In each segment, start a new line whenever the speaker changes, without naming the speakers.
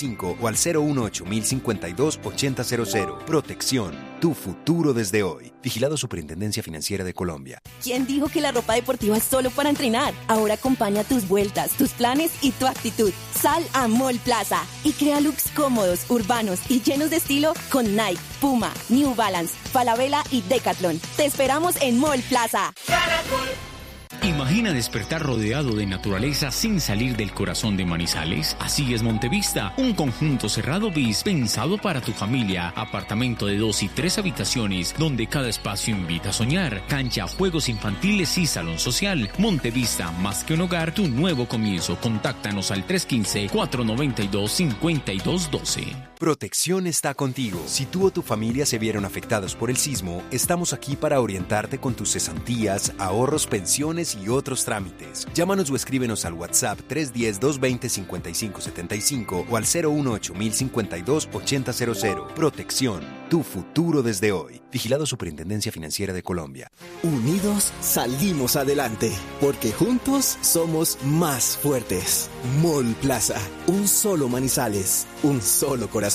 5075 o al 018-052-8000. Protección, tu futuro desde hoy. Vigilado Superintendencia Financiera de Colombia.
¿Quién dijo que la ropa deportiva es solo para entrenar? Ahora acompaña tus vueltas, tus planes y tu actitud. Sal a Mall Plaza y crea looks cómodos, urbanos y llenos de estilo con Nike, Puma, New Balance, Falabella y Decathlon. Te esperamos en Mall Plaza.
Imagina despertar rodeado de naturaleza sin salir del corazón de Manizales. Así es Montevista, un conjunto cerrado bis pensado para tu familia. Apartamento de 2 y 3 habitaciones, donde cada espacio invita a soñar. Cancha, juegos infantiles y salón social. Montevista, más que un hogar, tu nuevo comienzo. Contáctanos al 315-492-5212.
Protección está contigo. Si tú o tu familia se vieron afectados por el sismo, estamos aquí para orientarte con tus cesantías, ahorros, pensiones y otros trámites. Llámanos o escríbenos al WhatsApp 310-220-5575 o al 018-052-8000. Protección, tu futuro desde hoy. Vigilado Superintendencia Financiera de Colombia.
Unidos salimos adelante, porque juntos somos más fuertes. Mall Plaza, un solo Manizales, un solo corazón.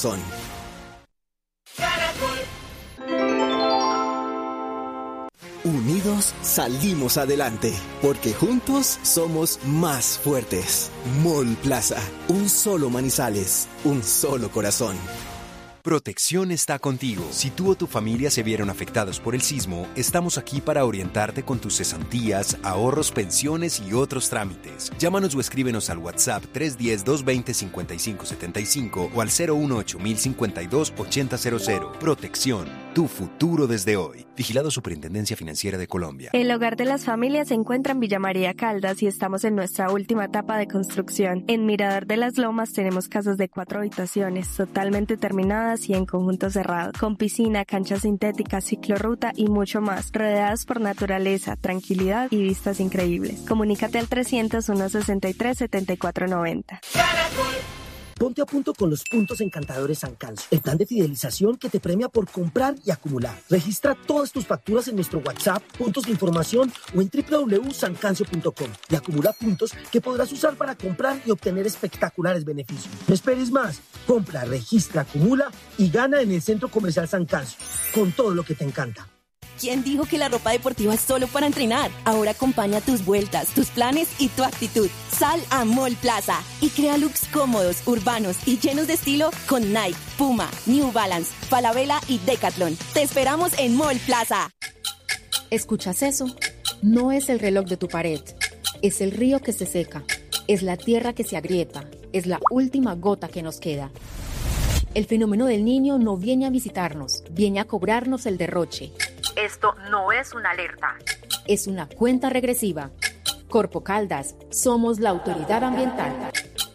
Unidos salimos adelante, porque juntos somos más fuertes. Mall Plaza, un solo Manizales, un solo corazón.
Protección está contigo. Si tú o tu familia se vieron afectados por el sismo, estamos aquí para orientarte con tus cesantías, ahorros, pensiones y otros trámites. Llámanos o escríbenos al WhatsApp 310-220-5575 o al 018-052-8000. Protección, tu futuro desde hoy. Vigilado Superintendencia Financiera de Colombia.
El hogar de las familias se encuentra en Villa María Caldas y estamos en nuestra última etapa de construcción. En Mirador de las Lomas tenemos casas de 4 habitaciones, totalmente terminadas y en conjunto cerrado, con piscina, cancha sintética, ciclorruta y mucho más, rodeadas por naturaleza, tranquilidad y vistas increíbles. Comunícate al 300-163-7490.
Ponte a punto con los puntos encantadores San Canso, el plan de fidelización que te premia por comprar y acumular. Registra todas tus facturas en nuestro WhatsApp, puntos de información o en www.sancancio.com y acumula puntos que podrás usar para comprar y obtener espectaculares beneficios. No esperes más. Compra, registra, acumula y gana en el Centro Comercial San Canso, con todo lo que te encanta.
¿Quién dijo que la ropa deportiva es solo para entrenar? Ahora acompaña tus vueltas, tus planes y tu actitud. Sal a Mall Plaza y crea looks cómodos, urbanos y llenos de estilo con Nike, Puma, New Balance, Falabella y Decathlon. Te esperamos en Mall Plaza.
¿Escuchas eso? No es el reloj de tu pared, es el río que se seca, es la tierra que se agrieta, es la última gota que nos queda. El fenómeno del Niño no viene a visitarnos, viene a cobrarnos el derroche. Esto no es una alerta. Es una cuenta regresiva. Corpo Caldas, somos la autoridad ambiental.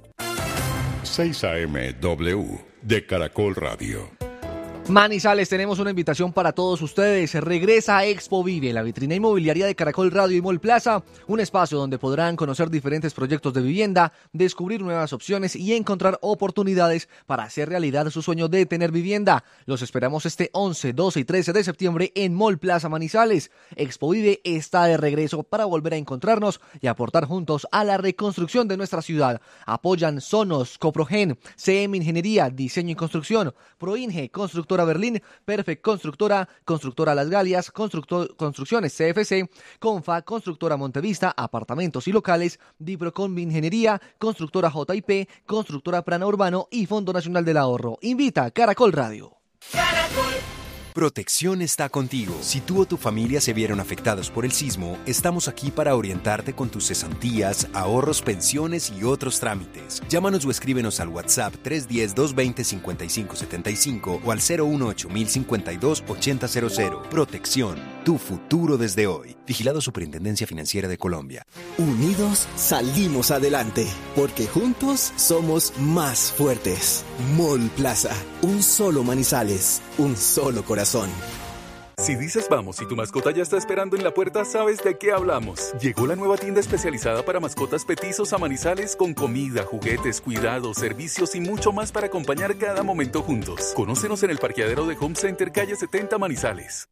6 AM W de Caracol Radio.
Manizales, tenemos una invitación para todos ustedes. Regresa a Expo Vive, la vitrina inmobiliaria de Caracol Radio y Mall Plaza, un espacio donde podrán conocer diferentes proyectos de vivienda, descubrir nuevas opciones y encontrar oportunidades para hacer realidad su sueño de tener vivienda. Los esperamos este 11, 12 y 13 de septiembre en Mall Plaza Manizales. Expo Vive está de regreso para volver a encontrarnos y aportar juntos a la reconstrucción de nuestra ciudad. Apoyan Sonos, Coprogen, CM Ingeniería, Diseño y Construcción, Proinge, Constructora Berlín, Perfect Constructora, Constructora Las Galias, Construcciones CFC, Confa, Constructora Montevista, Apartamentos y Locales, Diprocon Ingeniería, Constructora JIP, Constructora Plano Urbano y Fondo Nacional del Ahorro. Invita Caracol Radio.
Protección está contigo. Si tú o tu familia se vieron afectados por el sismo, estamos aquí para orientarte con tus cesantías, ahorros, pensiones y otros trámites. Llámanos o escríbenos al WhatsApp 310-220-5575 o al 018-052-8000. Protección, tu futuro desde hoy. Vigilado Superintendencia Financiera de Colombia.
Unidos salimos adelante, porque juntos somos más fuertes. Mall Plaza, un solo Manizales, un solo corazón.
Si dices vamos y tu mascota ya está esperando en la puerta, sabes de qué hablamos. Llegó la nueva tienda especializada para mascotas petizos a Manizales con comida, juguetes, cuidados, servicios y mucho más para acompañar cada momento juntos. Conócenos en el parqueadero de Home Center, calle 70 Manizales.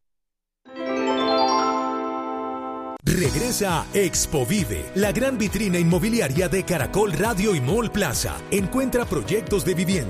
Regresa Expo Vive, la gran vitrina inmobiliaria de Caracol Radio y Mall Plaza. Encuentra proyectos de vivienda,